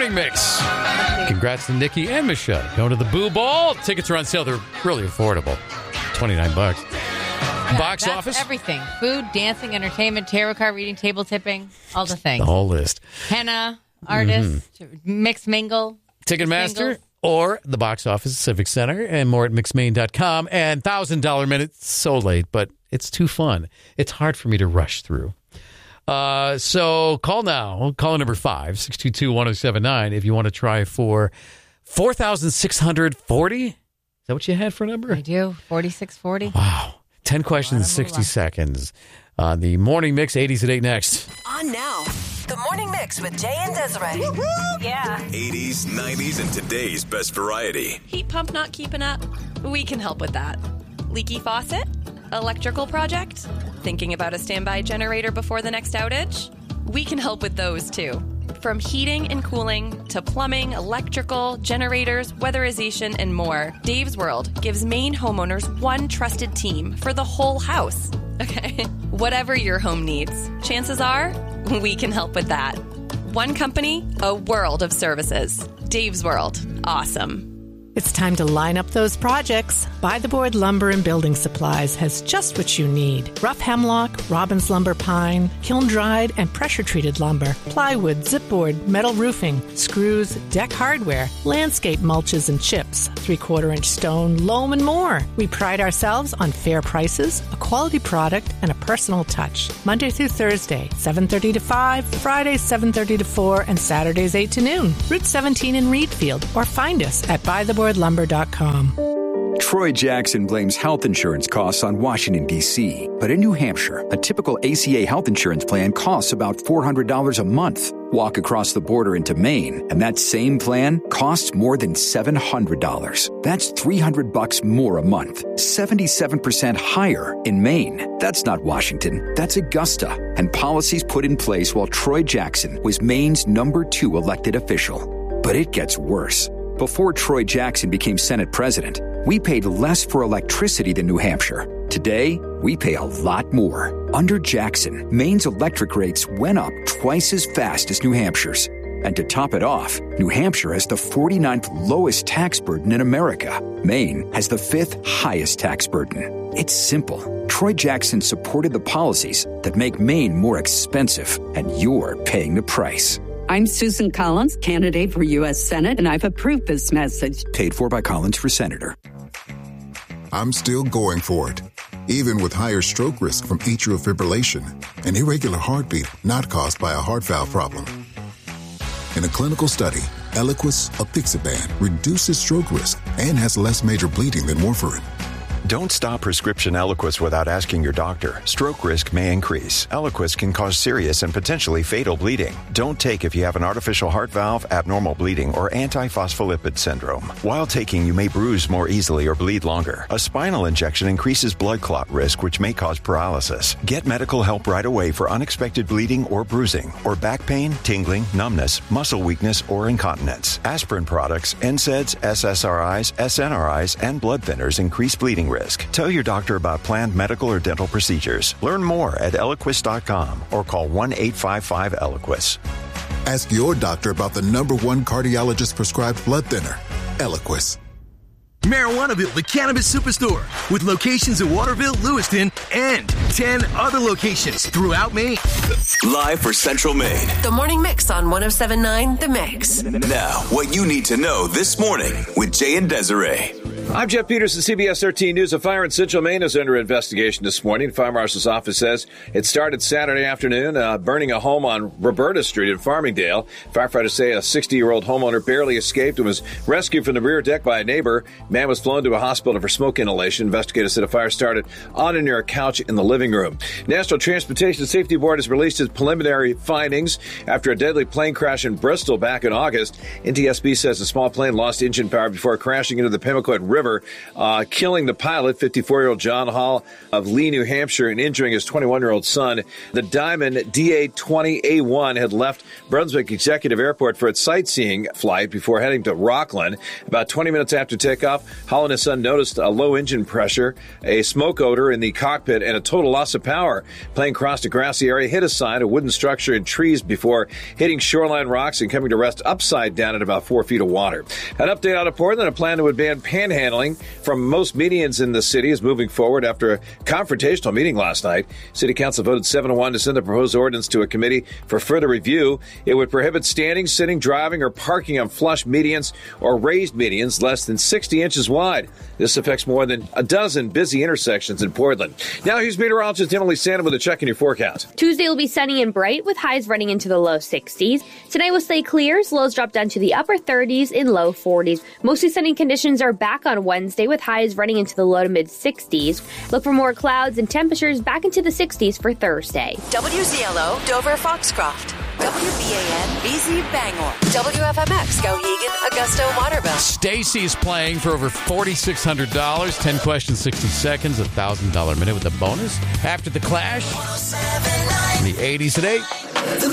Morning Mix. Congrats to Nikki and Michelle. Going to the Boo Ball. Tickets are on sale. They're really affordable. $29. Box office. Everything. Food, dancing, entertainment, tarot card reading, table tipping, all the things. The whole list. Henna, artists, mix mingle. Ticketmaster or the box office, Civic Center, and more at mixmain.com. And $1,000 minutes. So late, but it's too fun. It's hard for me to rush through. So call now. Call number 5-622-1079 if you want to try for 4,640. Is that what you had for a number? I do. 4640. Wow. 10 questions, 60 seconds. The Morning Mix, 80s at 8 next. On now. The Morning Mix with Jay and Desiree. Woo-hoo! Yeah. 80s, 90s, and today's best variety. Heat pump not keeping up? We can help with that. Leaky faucet? Electrical project? Thinking about a standby generator before the next outage? We can help with those too. From heating and cooling to plumbing, electrical, generators, weatherization, and more, Dave's World gives Maine homeowners one trusted team for the whole house. Okay, whatever your home needs, chances are we can help with that. One company, a world of services. Dave's World. Awesome. It's time to line up those projects. By the Board Lumber and Building Supplies has just what you need. Rough hemlock, Robbins lumber pine, kiln-dried and pressure-treated lumber, plywood, zipboard, metal roofing, screws, deck hardware, landscape mulches and chips, 3/4-inch stone, loam, and more. We pride ourselves on fair prices, a quality product, and a personal touch. Monday through Thursday, 7:30 to 5, Fridays 7:30 to 4, and Saturdays 8 to noon. Route 17 in Reedfield, or find us at bytheboardlumber.com. Troy Jackson blames health insurance costs on Washington, D.C. But in New Hampshire, a typical ACA health insurance plan costs about $400 a month. Walk across the border into Maine, and that same plan costs more than $700. That's $300 more a month. 77% higher in Maine. That's not Washington. That's Augusta. And policies put in place while Troy Jackson was Maine's #2 elected official. But it gets worse. Before Troy Jackson became Senate president, we paid less for electricity than New Hampshire. Today, we pay a lot more. Under Jackson, Maine's electric rates went up twice as fast as New Hampshire's. And to top it off, New Hampshire has the 49th lowest tax burden in America. Maine has the 5th highest tax burden. It's simple. Troy Jackson supported the policies that make Maine more expensive, and you're paying the price. I'm Susan Collins, candidate for U.S. Senate, and I've approved this message. Paid for by Collins for Senator. I'm still going for it, even with higher stroke risk from atrial fibrillation, an irregular heartbeat not caused by a heart valve problem. In a clinical study, Eliquis apixaban reduces stroke risk and has less major bleeding than warfarin. Don't stop prescription Eliquis without asking your doctor. Stroke risk may increase. Eliquis can cause serious and potentially fatal bleeding. Don't take if you have an artificial heart valve, abnormal bleeding, or antiphospholipid syndrome. While taking, you may bruise more easily or bleed longer. A spinal injection increases blood clot risk, which may cause paralysis. Get medical help right away for unexpected bleeding or bruising, or back pain, tingling, numbness, muscle weakness, or incontinence. Aspirin products, NSAIDs, SSRIs, SNRIs, and blood thinners increase bleeding risk. Tell your doctor about planned medical or dental procedures. Learn more at Eliquis.com or call 1-855-ELIQUIS. Ask your doctor about the #1 cardiologist prescribed blood thinner, Eliquis. Marijuanaville, the cannabis superstore, with locations in Waterville, Lewiston, and 10 other locations throughout Maine. Live for Central Maine. The Morning Mix on 107.9 The Mix. Now, what you need to know this morning with Jay and Desiree. I'm Jeff Peterson, CBS 13 News. A fire in Central Maine is under investigation this morning. Fire marshal's office says it started Saturday afternoon, burning a home on Roberta Street in Farmingdale. Firefighters say a 60-year-old homeowner barely escaped and was rescued from the rear deck by a neighbor. Man was flown to a hospital for smoke inhalation. Investigators said a fire started on and near a couch in the living room. National Transportation Safety Board has released its preliminary findings after a deadly plane crash in Bristol back in August. NTSB says the small plane lost engine power before crashing into the Pemaquid River River, killing the pilot, 54-year-old John Hall of Lee, New Hampshire, and injuring his 21-year-old son. The Diamond DA-20A1 had left Brunswick Executive Airport for its sightseeing flight before heading to Rockland. About 20 minutes after takeoff, Hall and his son noticed a low engine pressure, a smoke odor in the cockpit, and a total loss of power. Plane crossed a grassy area, hit a sign, a wooden structure, and trees before hitting shoreline rocks and coming to rest upside down in about 4 feet of water. An update out of Portland, a plan to ban panhandling from most medians in the city is moving forward after a confrontational meeting last night. City Council voted 7-1 to send the proposed ordinance to a committee for further review. It would prohibit standing, sitting, driving, or parking on flush medians or raised medians less than 60 inches wide. This affects more than a dozen busy intersections in Portland. Now here's meteorologist Emily Sandin with a check in your forecast. Tuesday will be sunny and bright with highs running into the low 60s. Tonight will stay clear, lows drop down to the upper 30s and low 40s. Mostly sunny conditions are back on Wednesday with highs running into the low to mid 60s. Look for more clouds and temperatures back into the 60s for Thursday. WZLO, Dover, Foxcroft. WBAN, BZ Bangor. WFMX, Skowhegan, Augusta, Waterville. Stacy's playing for over $4,600. 10 questions, 60 seconds, $1,000 minute with a bonus. After the Clash in the 80s at 8.